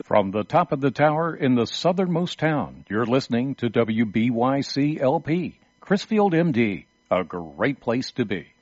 From the top of the tower in the southernmost town, you're listening to WBYC-LP, Chrisfield, MD, a great place to be.